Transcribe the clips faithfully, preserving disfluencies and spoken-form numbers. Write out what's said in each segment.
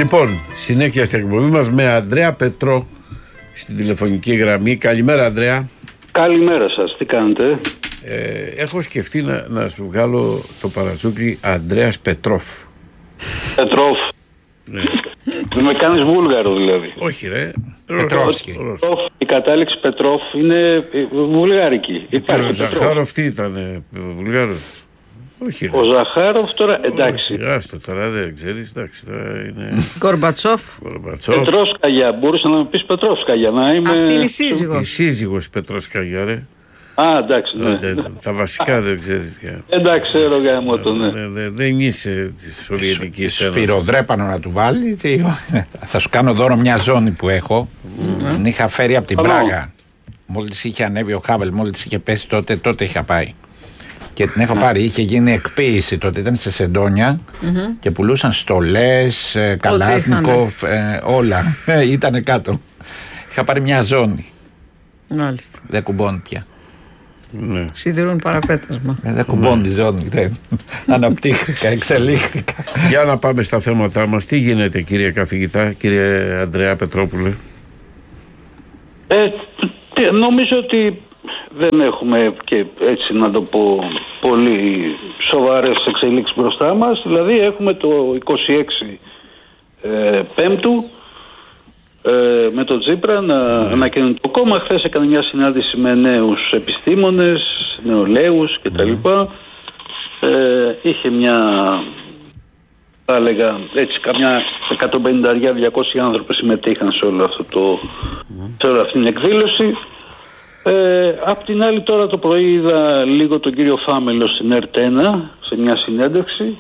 Λοιπόν, συνέχεια στην εκπομπή μας με Ανδρέα Πετρό στην τηλεφωνική γραμμή. Καλημέρα, Ανδρέα. Καλημέρα σας, τι κάνετε? Ε, έχω σκεφτεί να, να σου βγάλω το παρατσούκλι Ανδρέας Πετρόφ. Πετρόφ. Ναι. Με κάνεις βούλγαρο δηλαδή. Όχι ρε, Πετρόφσκι. Η κατάληξη Πετρόφ είναι βουλγάρικη. Υπάρχει ο Ζαχάροφ τι ήταν, βουλγάρος? Όχι, ο Ζαχάροφ τώρα, εντάξει. Όχι, άστο τώρα, δεν ξέρεις, εντάξει, τώρα είναι... Κορμπατσόφ. Πετρόσκαγια, μπορούσε να με πεις Πετρόσκαγια, να είμαι... Αυτή είναι η σύζυγος. Η σύζυγος Πετρόσκαγια, ρε. Α, εντάξει, ναι. ναι. Τα βασικά δεν ξέρεις. Εντάξει, ξέρω γάμο το, ναι. Δεν είσαι της Σοβιετικής Ένωσης. Σφυροδρέπανο να του βάλει. Θα σου κάνω δώρο μια ζώνη που έχω. Την είχα φέρει από την Πράγα. Μόλις είχε ανέβει ο Χάβελ, μόλις είχε πέσει τότε, τότε είχα πάει. Και την έχω πάρει, είχε γίνει εκποίηση τότε, ήταν σε σεντόνια mm-hmm. και πουλούσαν στολές, Καλάσνικοφ, ε, όλα. Ε, ήτανε κάτω. Είχα πάρει μια ζώνη. Μάλιστα. Δεν κουμπώνει πια. Ναι. Σιδηρούν παραπέτασμα. Ε, δεν κουμπώνει η ζώνη. Δεν. Αναπτύχθηκα, εξελίχθηκα. Για να πάμε στα θέματα μας. Τι γίνεται, κύριε καθηγητά, κύριε Ανδρέα Πετρόπουλε? Ε, νομίζω ότι δεν έχουμε και έτσι να το πω πολύ σοβαρές εξελίξεις μπροστά μας. Δηλαδή έχουμε το είκοσι έξι ε, Πέμπτου ε, με τον Τσίπρα να mm. ανακοινώνει το κόμμα. Χθες έκανε μια συνάντηση με νέους επιστήμονες, νεολαίους κτλ. Mm. Ε, είχε μια, θα έλεγα έτσι, καμιά εκατόν πενήντα με διακόσιοι άνθρωποι συμμετείχαν σε όλο αυτό το, mm. σε όλη αυτή την εκδήλωση. Ε, απ' την άλλη τώρα το πρωί είδα λίγο τον κύριο Φάμελο στην ΕΡΤ ένα σε μια συνέντευξη.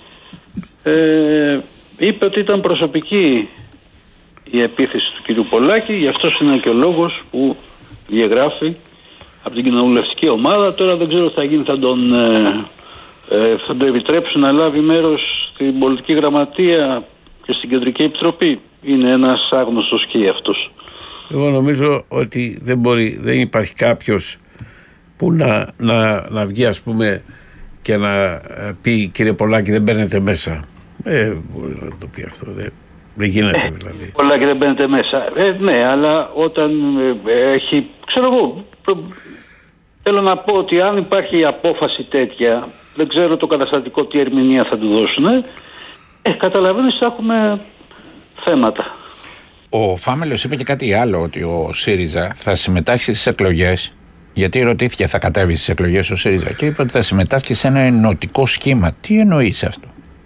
Ε, είπε ότι ήταν προσωπική η επίθεση του κύριου Πολάκη, γι' αυτό είναι και ο λόγος που διαγράφει από την κοινοβουλευτική ομάδα. Τώρα δεν ξέρω τι θα γίνει, θα τον, ε, ε, θα τον επιτρέψουν να λάβει μέρος στην πολιτική γραμματεία και στην κεντρική επιτροπή. Είναι ένας άγνωστος και αυτός. Εγώ νομίζω ότι δεν μπορεί, δεν υπάρχει κάποιος που να, να, να βγει ας πούμε και να πει κύριε Πολάκη δεν μπαίνετε μέσα. Ε, μπορεί να το πει αυτό, δεν, δεν γίνεται δηλαδή. Πολάκη δεν μπαίνετε μέσα. Ε, ναι, αλλά όταν ε, έχει, ξέρω εγώ, προ, θέλω να πω ότι αν υπάρχει απόφαση τέτοια, δεν ξέρω το καταστατικό τι ερμηνεία θα του δώσουν, ε, καταλαβαίνεις θα έχουμε θέματα. Ο Φάμελος είπε και κάτι άλλο, ότι ο ΣΥΡΙΖΑ θα συμμετάσχει στις εκλογές, γιατί ρωτήθηκε θα κατέβει στις εκλογές ο ΣΥΡΙΖΑ και είπε ότι θα συμμετάσχει σε ένα ενωτικό σχήμα. Τι εννοείς αυτό?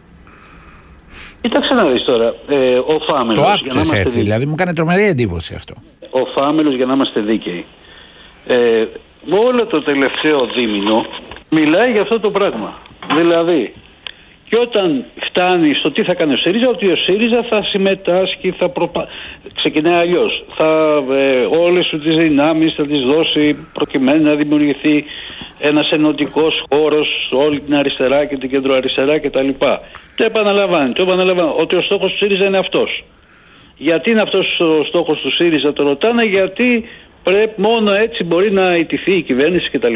Κοίταξε να δεις τώρα, ε, ο Φάμελος... Το άκουσες έτσι, δίκαιοι. Δηλαδή μου κάνει τρομερή εντύπωση αυτό. Ο Φάμελος, για να είμαστε δίκαιοι, ε, όλο το τελευταίο δίμηνο μιλάει για αυτό το πράγμα. Δηλαδή... Και όταν φτάνει στο τι θα κάνει ο ΣΥΡΙΖΑ, ότι ο ΣΥΡΙΖΑ θα συμμετάσχει, θα προπα... ξεκινάει αλλιώς. Θα ε, όλες σου τις δυνάμεις θα τις δώσει προκειμένου να δημιουργηθεί ένας ενωτικός χώρος όλη την αριστερά και την κεντροαριστερά κτλ. Το επαναλαμβάνει, το επαναλαμβάνει ότι ο στόχος του ΣΥΡΙΖΑ είναι αυτός. Γιατί είναι αυτός ο στόχος του ΣΥΡΙΖΑ, το ρωτάνε, γιατί πρέπει, μόνο έτσι μπορεί να ιτηθεί η κυβέρνηση κτλ.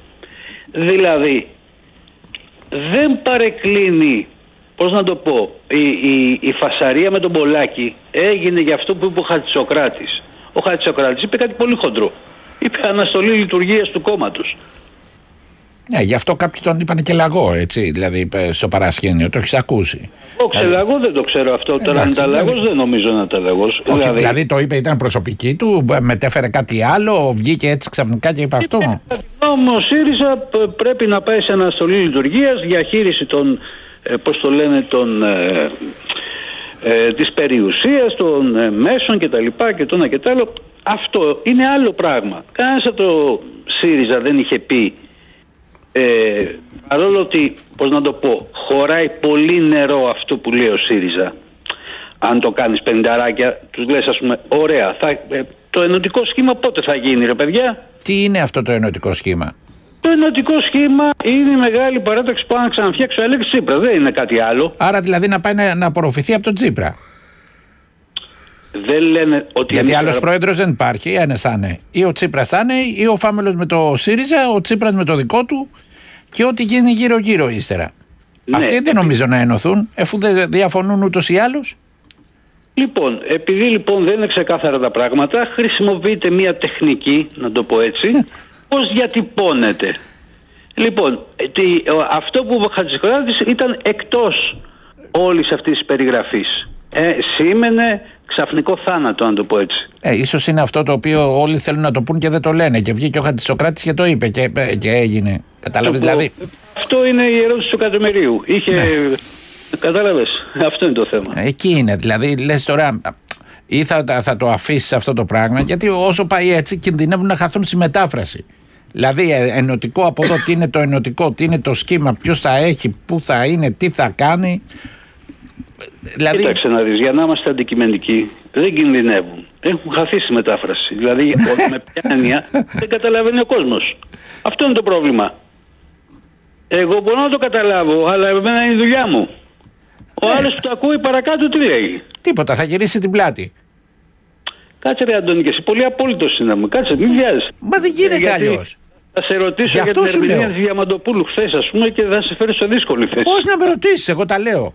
Δηλαδή, δεν παρεκκλίνει, πώς να το πω, η, η, η φασαρία με τον Πολάκη έγινε για αυτό που είπε ο Χατζησοκράτης. Ο Χατζησοκράτης είπε κάτι πολύ χοντρό. Είπε αναστολή λειτουργίας του κόμματος. Ναι, γι' αυτό κάποιοι τον είπαν και λαγό, έτσι, δηλαδή στο παρασκήνιο, το έχεις ακούσει. Όχι, δηλαδή... λαγό δεν το ξέρω αυτό. Εντάξει, τώρα αν ήταν λαγός δηλαδή... δεν νομίζω να ήταν λαγός. Όχι, δηλαδή... δηλαδή το είπε, ήταν προσωπική του, μετέφερε κάτι άλλο, βγήκε έτσι ξαφνικά και είπε αυτό. Όμως ο ΣΥΡΙΖΑ πρέπει να πάει σε αναστολή λειτουργίας, διαχείριση των, πώς το λένε, των... Ε, ε, της περιουσίας, των ε, μέσων κτλ. Και το ένα και το άλλο. Αυτό είναι άλλο πράγμα. Κανένας από το ΣΥΡΙΖΑ δεν είχε πει, ε, παρόλο ότι, πώς να το πω, χωράει πολύ νερό αυτό που λέει ο ΣΥΡΙΖΑ. Αν το κάνεις πενηνταράκια, τους λες ας πούμε, ωραία, θα, ε, το ενωτικό σχήμα πότε θα γίνει ρε παιδιά? Τι είναι αυτό το ενωτικό σχήμα? Το ενωτικό σχήμα είναι η μεγάλη παράταξη που να ξαναφτιάξει ο Αλέξης Τσίπρα, δεν είναι κάτι άλλο. Άρα δηλαδή να πάει να, να απορροφηθεί από τον Τσίπρα. Δεν λένε ότι... Γιατί άλλος θα... πρόεδρος δεν υπάρχει, ένας θα είναι. Ή ο Τσίπρας θα είναι, ή ο Φάμελος με το ΣΥΡΙΖΑ, ο Τσίπρας με το δικό του και ό,τι γίνει γύρω-γύρω ύστερα. Ναι. Αυτοί δεν νομίζω να ενωθούν, εφού δεν διαφωνούν ούτως ή άλλως. Λοιπόν, επειδή λοιπόν δεν είναι ξεκάθαρα τα πράγματα, χρησιμοποιείται μια τεχνική, να το πω έτσι, πώς διατυπώνεται. Λοιπόν, τι, αυτό που είπε ο Χατζηχράτης ήταν εκτός όλης αυτής της περιγραφής. Ε, σήμαινε ξαφνικό θάνατο, να το πω έτσι. Ε, ίσως είναι αυτό το οποίο όλοι θέλουν να το πούν και δεν το λένε. Και βγήκε ο Χατζησοκράτης και το είπε και, και έγινε. Κατάλαβες δηλαδή. Αυτό είναι η ερώτηση του εκατομμυρίου. Είχε. Ναι. Κατάλαβες. Αυτό είναι το θέμα. Εκεί είναι. Δηλαδή λες τώρα. Ή θα, θα το αφήσεις αυτό το πράγμα, γιατί όσο πάει έτσι κινδυνεύουν να χαθούν στη μετάφραση. Δηλαδή ενωτικό από εδώ, τι είναι το ενωτικό, τι είναι το σχήμα, ποιος θα έχει, πού θα είναι, τι θα κάνει. Δηλαδή... Κοίταξε να δεις, για να είμαστε αντικειμενικοί, δεν κινδυνεύουν. Έχουν χαθεί στη μετάφραση. Δηλαδή με ποια έννοια δεν καταλαβαίνει ο κόσμος. Αυτό είναι το πρόβλημα. Εγώ μπορώ να το καταλάβω, αλλά εμένα είναι η δουλειά μου. Ο ε. άλλος που το ακούει παρακάτω τι λέει. Τίποτα, θα γυρίσει την πλάτη. Κάτσε ρε Αντώνη και εσύ, πολύ απόλυτος είναι μου. Κάτσε, μην βιάζεις. Μα δεν γίνεται ε, αλλιώς. Θα σε ρωτήσω για την ερμηνεία της Διαμαντοπούλου χθες, ας πούμε, και θα σε φέρω σε δύσκολη θέση. Πώς να με ρωτήσεις, εγώ τα λέω.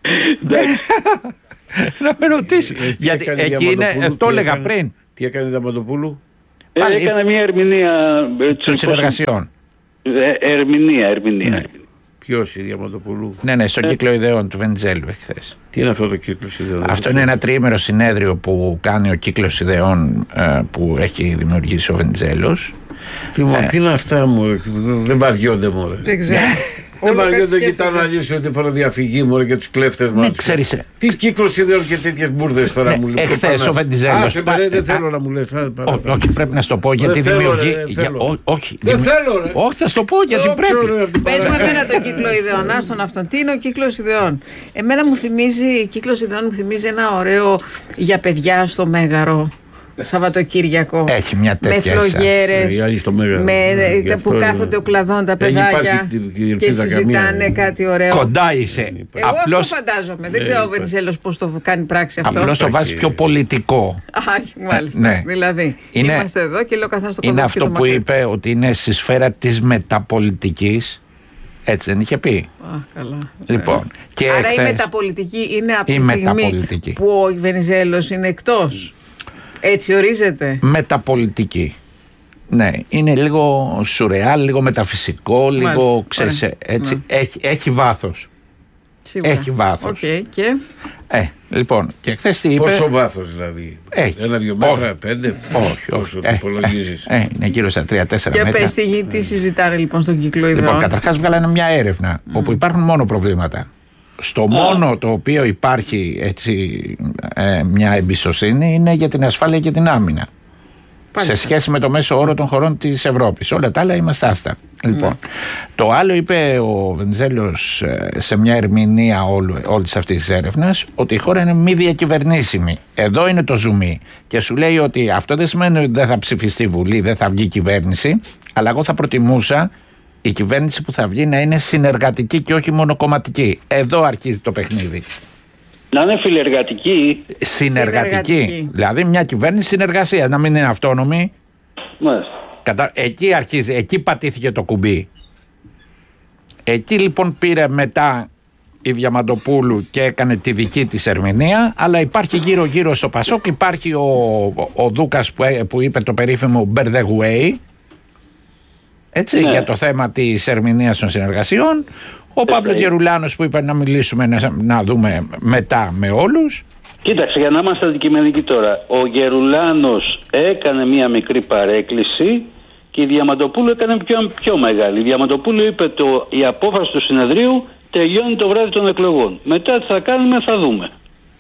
Να με ρωτήσεις. Γιατί εκεί είναι, το έλεγα πριν. Τι έκανε η Διαμαντοπούλου? Έκανε μια ερμηνεία των συνεργασιών. Ερμηνεία, ερμηνεία. Ποιος, η Διαμαντοπούλου? Ναι, ναι, στον κύκλο ιδεών του Βενιζέλου εχθές. Τι είναι αυτό το κύκλο ιδεών? Αυτό είναι ένα τριήμερο συνέδριο που κάνει ο κύκλος ιδεών που έχει δημιουργήσει ο Βενιζέλος. Τι, ε. τι είναι αυτά μου, δεν βαριόνται μου. Δεν ξέρω. Δεν βαριόνται, κοιτάνε να λύσουν τη φοροδιαφυγή μου και τους κλέφτες μας. Ναι, ξέρεις. Τι κύκλος ιδεών και τέτοιες μπουρδες τώρα ναι, μου λέει. Εχθές ο Βενιζέλος. Άσε με, δεν θέλω να μου λες. Όχι, πρέπει να σου το πω γιατί δημιουργεί. Όχι, δεν θέλω ρε. Όχι, θα σου το πω γιατί πρέπει. Πες μου εμένα το κύκλο ιδεών, άστον αυτόν. Τι είναι ο κύκλος ιδεών? Εμένα μου θυμίζει, κύκλος ιδεών μου θυμίζει ένα ωραίο για παιδιά στο Μέγαρο. Σαββατοκύριακο. Έχει μια τέτοια. Με φλογέρες. Με, που κάθονται ο κλαδόν τα παιδάκια και συζητάνε κάτι ωραίο. Κοντά είσαι. Εγώ απλώς... αυτό φαντάζομαι. Δεν ξέρω ο Βενιζέλος πώς το κάνει πράξη αυτό. Απλώς το βάζει πιο πολιτικό. Α, μάλιστα. Ναι. Δηλαδή είναι, είμαστε εδώ και λέω καθένα στο κοντά. Είναι αυτό που είπε ότι είναι στη σφαίρα της μεταπολιτικής. Έτσι δεν είχε πει? Α, καλά. Λοιπόν, ε. και άρα χθες... η μεταπολιτική είναι από τη στιγμή που ο Βενιζέλος είναι εκτός. Έτσι ορίζεται. Μεταπολιτική. Ναι, είναι λίγο σουρεάλ, λίγο μεταφυσικό, λίγο, μάλιστα, ξέρεις, έτσι, ναι. έχει, έχει βάθος. Σίγουρα. Έχει βάθος. Okay, και... Ε, λοιπόν, και χθες τι είπε... Πόσο βάθος δηλαδή? Έχει. Ένα-δυο μέτρα, πέντε, όχι, όσο το υπολογίζεις. Ε, ε, είναι γύρω στα τρία-τέσσερα μέτρα. Και πες τι, τι συζητάνε λοιπόν στον κύκλο ιδεών? Λοιπόν, καταρχάς βγάλανε μια έρευνα mm. όπου υπάρχουν μόνο προβλήματα. Στο oh. μόνο το οποίο υπάρχει έτσι, ε, μια εμπιστοσύνη είναι για την ασφάλεια και την άμυνα. Πάλι. Σε σχέση με το μέσο όρο των χωρών της Ευρώπης. Όλα τα άλλα είμαστε άστα. Mm. Λοιπόν, το άλλο είπε ο Βενιζέλος σε μια ερμηνεία όλης αυτής της έρευνας ότι η χώρα είναι μη διακυβερνήσιμη. Εδώ είναι το ζουμί. Και σου λέει ότι αυτό δεν σημαίνει ότι δεν θα ψηφιστεί Βουλή, δεν θα βγει κυβέρνηση, αλλά εγώ θα προτιμούσα η κυβέρνηση που θα βγει να είναι συνεργατική και όχι μονοκομματική. Εδώ αρχίζει το παιχνίδι. Να είναι φιλεργατική. Συνεργατική. Συνεργατική. Δηλαδή μια κυβέρνηση συνεργασία, να μην είναι αυτόνομη. Μάλιστα. Κατα... Εκεί αρχίζει, εκεί πατήθηκε το κουμπί. Εκεί λοιπόν πήρε μετά η Διαμαντοπούλου και έκανε τη δική της ερμηνεία, αλλά υπάρχει γύρω γύρω στο Πασόκ, υπάρχει ο, ο, ο Δούκας που, που είπε το περίφημο «Bear the way», έτσι, ναι. για το θέμα της ερμηνείας των συνεργασιών. Ο Παύλος Γερουλάνος που είπε να μιλήσουμε, να, να δούμε μετά με όλους. Κοίταξε, για να είμαστε αντικειμενικοί τώρα. Ο Γερουλάνος έκανε μία μικρή παρέκκληση και η Διαμαντοπούλου έκανε πιο, πιο μεγάλη. Η Διαμαντοπούλου είπε το, η απόφαση του συνεδρίου τελειώνει το βράδυ των εκλογών. Μετά τι θα κάνουμε θα δούμε.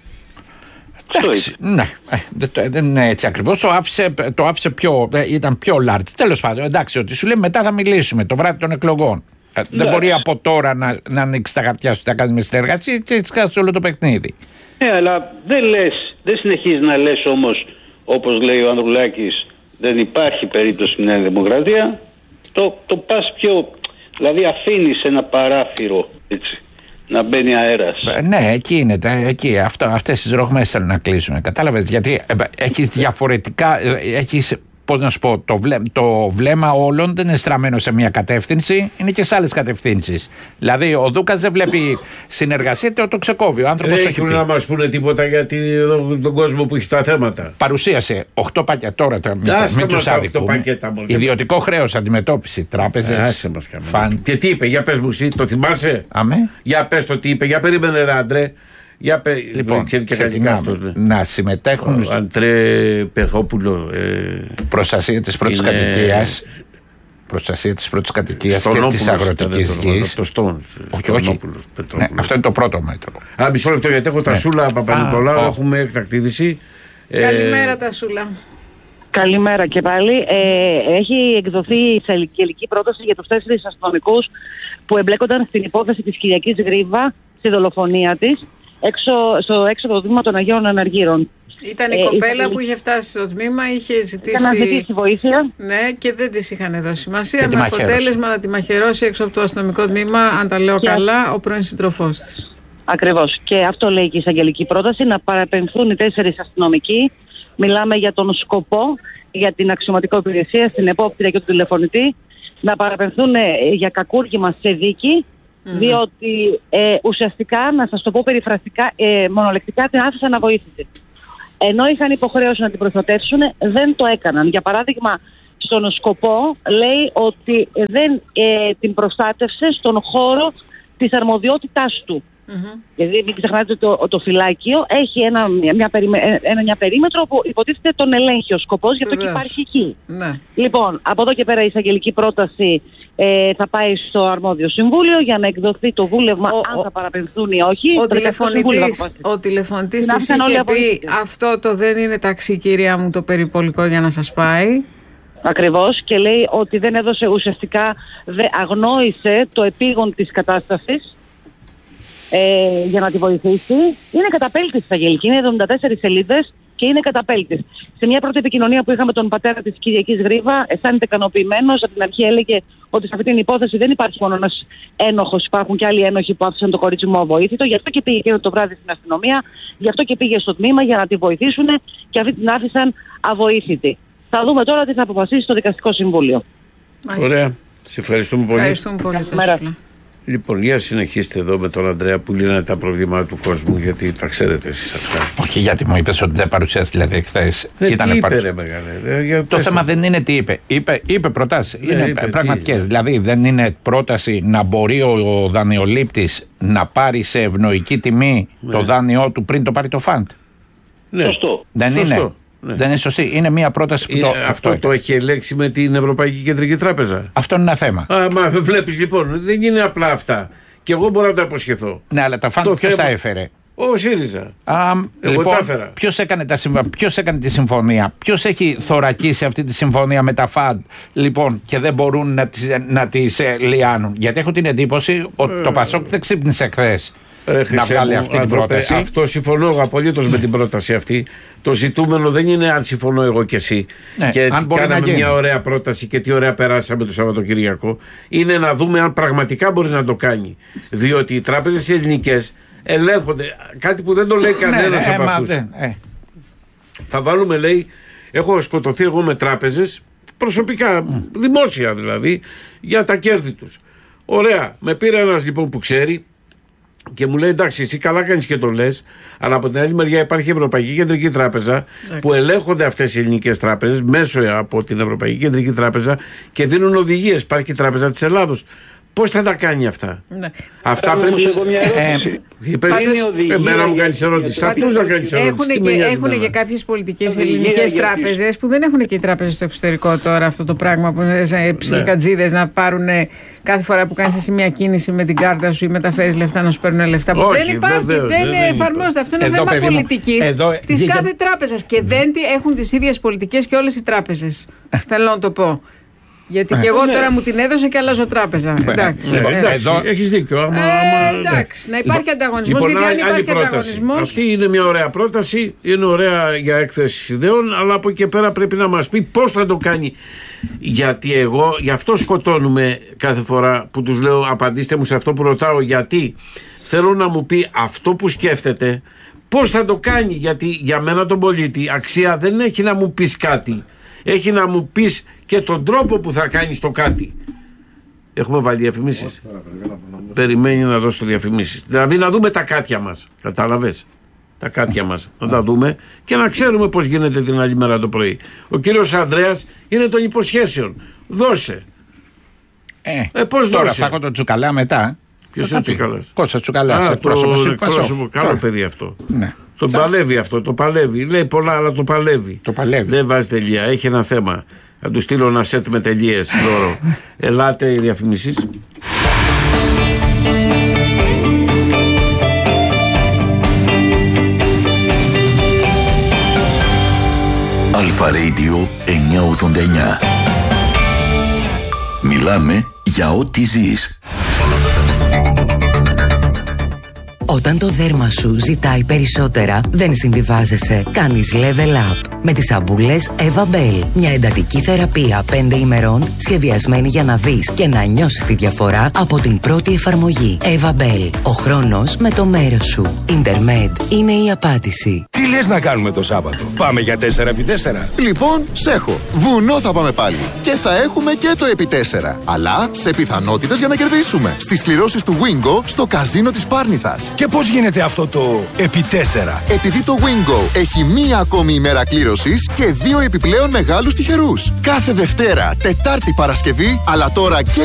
Εντάξει, ναι, δεν είναι έτσι ακριβώς. Το άφησε, το άφησε πιο, ήταν πιο large. Τέλος πάντων, εντάξει, ότι σου λέει μετά θα μιλήσουμε το βράδυ των εκλογών. Εντάξει. Δεν μπορεί από τώρα να, να ανοίξει τα χαρτιά σου, να κάνει με συνεργασία και έτσι κάνει όλο το παιχνίδι. Ναι, αλλά δεν λες, δεν συνεχίζει να λες όμως, όπως λέει ο Ανδρουλάκης, δεν υπάρχει περίπτωση στη Νέα Δημοκρατία. Το, το πας πιο, δηλαδή αφήνεις ένα παράθυρο, έτσι, να μπαίνει αέρας. Ναι, εκεί είναι. Εκεί, αυτό, αυτές τις ρογμές θέλουν να κλείσουν. Κατάλαβες, γιατί έχεις διαφορετικά, έχεις πώς να σου πω, το, βλέ, το βλέμμα όλων δεν είναι στραμμένο σε μια κατεύθυνση, είναι και σε άλλες κατευθύνσεις. Δηλαδή, ο Δούκας δεν βλέπει συνεργασία, το, το ξεκόβει. Ο άνθρωπος δεν έχει έχουν να μας πούνε τίποτα για τον, τον κόσμο που έχει τα θέματα. Παρουσίασε οκτώ πακέτα τώρα. Μην τους αδικούμε. Ιδιωτικό χρέος, αντιμετώπιση, τράπεζες. Φαν... Και τι είπε, για πες μου εσύ, το θυμάσαι. Αμέ. Για πες το τι είπε, για περίμενε ρε άντρε. Για πε... Λοιπόν, και αυτός, ναι. Να συμμετέχουν. Ο Αντρέ Πεχόπουλο. Ε... Προστασία της πρώτης είναι... κατοικίας. Προστασία της πρώτης κατοικίας και της αγροτικής γης. Το Στόν. Όχι, όχι. Ναι, αυτό είναι το πρώτο μέτρο. Α, μισό λεπτό, γιατί έχω τα ναι. Σούλα Παπα-Νικολάου, έχουμε έκτακτήδηση. Καλημέρα ε... τα Σούλα. Καλημέρα και πάλι. Ε, έχει εκδοθεί η εισαγγελική πρόταση για τους τέσσερις αστυνομικούς που εμπλέκονταν στην υπόθεση της Κυριακής Γρίβα, στη δολοφονία της, έξω, στο έξοδο τμήμα των Αγίων Αναργύρων. Ήταν η ε, κοπέλα η... που είχε φτάσει στο τμήμα, είχε ζητήσει... Ήταν να ζητήσει βοήθεια. Ναι, και δεν της είχαν δώσει σημασία. Με αποτέλεσμα να τη μαχαιρώσει έξω από το αστυνομικό τμήμα, αν τα λέω και... καλά, ο πρώην σύντροφός της. Ακριβώς. Και αυτό λέει και η εισαγγελική πρόταση, να παραπεμφθούν οι τέσσερις αστυνομικοί. Μιλάμε για τον σκοπό, για την αξιωματική υπηρεσία, στην επόπτρια και τον τηλεφωνητή, να παραπεμφθούν για κακούργημα σε δίκη, mm-hmm. διότι ε, ουσιαστικά, να σας το πω περιφραστικά, ε, μονολεκτικά την άφησαν να βοήθησε. Ενώ είχαν υποχρέωση να την προστατεύσουν, δεν το έκαναν. Για παράδειγμα, στον σκοπό λέει ότι δεν ε, την προστάτευσε στον χώρο της αρμοδιότητάς του. Mm-hmm. Γιατί μην ξεχνάτε ότι το, το φυλάκιο έχει ένα, μια, μια, ένα, μια περίμετρο που υποτίθεται τον ελέγχει ο σκοπός, γι' αυτό και υπάρχει εκεί. Ναι. Λοιπόν, από εδώ και πέρα η εισαγγελική πρόταση ε, θα πάει στο αρμόδιο συμβούλιο για να εκδοθεί το βούλευμα, ο, αν θα παραπεμφθούν ή όχι. Ο τηλεφωνητής, ο τηλεφωνητής της είχε πει αυτό το δεν είναι ταξί, κυρία μου, το περιπολικό για να σας πάει. Ακριβώς, και λέει ότι δεν έδωσε ουσιαστικά, δε, αγνόησε το επίγον της κατάστασης. Ε, για να τη βοηθήσει. Είναι καταπέλτης της Αγγελική, είναι εβδομήντα τέσσερις σελίδες και είναι καταπέλτης. Σε μια πρώτη επικοινωνία που είχαμε τον πατέρα της Κυριακής Γρίβα, αισθάνεται ικανοποιημένος. Από την αρχή έλεγε ότι σε αυτή την υπόθεση δεν υπάρχει μόνο ένας ένοχος, υπάρχουν και άλλοι ένοχοι που άφησαν το κορίτσι μου αβοήθητο. Γι' αυτό και πήγε και το βράδυ στην αστυνομία, γι' αυτό και πήγε στο τμήμα για να τη βοηθήσουν και αυτή την άφησαν αβοήθητη. Θα δούμε τώρα τι θα αποφασίσει το Δικαστικό Συμβούλιο. Ωραία. Σε ευχαριστούμε πολύ. Ευχαριστούμε πολύ. Λοιπόν, για συνεχίστε εδώ με τον Ανδρέα που λύνανε τα προβλήματα του κόσμου, γιατί τα ξέρετε εσείς αυτά. Όχι, γιατί μου είπες ότι δεν παρουσιάστηκε δηλαδή εχθές. Ε, τι είπε παρουσ... ρε μεγάλε. Για το θέμα δεν είναι τι είπε. Είπε, είπε προτάσεις. Ναι, είναι πραγματικές. Δηλαδή δεν είναι πρόταση να μπορεί ο δανειολήπτης να πάρει σε ευνοϊκή τιμή ναι. το δάνειό του πριν το πάρει το φαντ. Ναι. Σωστό. Δεν Σωστό. είναι. Ναι. Δεν είναι σωστή. Είναι μια πρόταση που είναι, το. Αυτό, αυτό το έχει ελέγξει με την Ευρωπαϊκή Κεντρική Τράπεζα. Αυτό είναι ένα θέμα. Α, μα βλέπεις λοιπόν, δεν είναι απλά αυτά. Και εγώ μπορώ να τα υποσχεθώ. Ναι, αλλά τα φαντ ποιος τα έφερε. Ο ΣΥΡΙΖΑ. Α, εγώ λοιπόν, τα έφερα. Ποιος έκανε, τα συμφ... ποιος έκανε τη συμφωνία, ποιος έχει θωρακίσει αυτή τη συμφωνία με τα φαντ, λοιπόν, και δεν μπορούν να τις, να τις ε, λιάνουν. Γιατί έχω την εντύπωση ότι ε, το Πασόκ δεν ξύπνησε χθες. Ρε, να βγάλει μου, αυτή την πρόταση. Αυτό συμφωνώ απολύτως με την πρόταση αυτή. Το ζητούμενο δεν είναι αν συμφωνώ εγώ και εσύ. Ναι, και αν κάναμε μια ωραία πρόταση και τι ωραία περάσαμε το Σαββατοκυριακό. Είναι να δούμε αν πραγματικά μπορεί να το κάνει. Διότι οι τράπεζες ελληνικές ελέγχονται. Κάτι που δεν το λέει κανένας ναι, από ε, αυτούς. Ε. Θα βάλουμε, λέει, έχω σκοτωθεί εγώ με τράπεζες προσωπικά, mm. δημόσια δηλαδή, για τα κέρδη τους. Ωραία. Με πήρε ένας λοιπόν που ξέρει. Και μου λέει εντάξει, εσύ καλά κάνεις και το λες, αλλά από την άλλη μεριά υπάρχει η Ευρωπαϊκή Κεντρική Τράπεζα εντάξει. που ελέγχονται αυτές οι ελληνικές τράπεζες μέσω από την Ευρωπαϊκή Κεντρική Τράπεζα και δίνουν οδηγίες. Υπάρχει και η Τράπεζα της Ελλάδος. Πώς θα τα κάνει αυτά. Ναι. Αυτά Άρα, πρέπει. Εμένα μου κάνεις ερώτηση. Αυτούς να κάνεις ερώτηση. Έχουν και κάποιες πολιτικές ελληνικές τράπεζες που δεν έχουν και οι τράπεζες στο εξωτερικό τώρα αυτό το πράγμα που είναι ψιλικατζίδες να πάρουν κάθε φορά που κάνεις εσύ μια κίνηση με την κάρτα σου ή μεταφέρεις λεφτά να σου παίρνουν λεφτά. Που δεν υπάρχει, δεν εφαρμόζεται. Αυτό είναι θέμα πολιτικής της κάθε τράπεζας και δεν έχουν τις ίδιες πολιτικές και όλες οι τράπεζες. Θέλω να το πω. Γιατί και εγώ τώρα μου την έδωσε και αλλάζω τράπεζα. Εντάξει. Έχεις δίκιο. Εντάξει. Να υπάρχει ανταγωνισμός. Γιατί αν υπάρχει ανταγωνισμός. Αυτή είναι μια ωραία πρόταση. Είναι ωραία για έκθεση ιδεών. Αλλά από εκεί και πέρα πρέπει να μας πει πώς θα το κάνει. Γιατί εγώ, γι' αυτό σκοτώνουμε κάθε φορά που τους λέω απαντήστε μου σε αυτό που ρωτάω. Γιατί θέλω να μου πει αυτό που σκέφτεται πώς θα το κάνει. Γιατί για μένα τον πολίτη αξία δεν έχει να μου πεις κάτι. Έχει να μου πεις και τον τρόπο που θα κάνεις το κάτι. Έχουμε βάλει διαφημίσεις. Περιμένει να δώσω διαφημίσεις. Δηλαδή να δούμε τα κάτια μας. Κατάλαβες. Τα κάτια μας. Να τα δούμε και να ξέρουμε πώς γίνεται την άλλη μέρα το πρωί. Ο κύριος Ανδρέας είναι των υποσχέσεων. Δώσε. Ε, ε πώς τώρα δώσε. θα έχω τον Τσουκαλά μετά. Ποιος είναι ο Τσουκαλάς? Κώστας Τσουκαλάς. Α, το εκπρόσωπο. Καλό παιδί αυτό. Ναι. Τον θα... παλεύει αυτό, το παλεύει. Λέει πολλά, αλλά το παλεύει. Το παλεύει. Δεν βάζει τελεία. Έχει ένα θέμα. Θα του στείλω ένα σετ με τελείες δώρο. Ελάτε οι διαφημίσεις. Αλφα Radio εννιακόσια ογδόντα εννιά. Μιλάμε για ό,τι ζεις. Όταν το δέρμα σου ζητάει περισσότερα, δεν συμβιβάζεσαι. Κάνεις level up με τις σαμπούλες Eva Bell. Μια εντατική θεραπεία πέντε ημερών, σχεδιασμένη για να δεις και να νιώσεις τη διαφορά από την πρώτη εφαρμογή. Eva Bell. Ο χρόνος με το μέρος σου. Intermed είναι η απάντηση. Τι λες να κάνουμε το Σάββατο? Πάμε για τέσσερα επί τέσσερα. Λοιπόν, σ' έχω. Βουνό θα πάμε πάλι. Και θα έχουμε και το επί τέσσερα. Αλλά σε πιθανότητες για να κερδίσουμε. Στις κληρώσεις του Wingo στο καζίνο της Πάρνηθας. Και πώς γίνεται αυτό το επί τέσσερα? Επειδή το Wingo έχει μία ακόμη ημέρα κλήρωσης και δύο επιπλέον μεγάλους τυχερούς. Κάθε Δευτέρα, Τετάρτη, Παρασκευή, αλλά τώρα και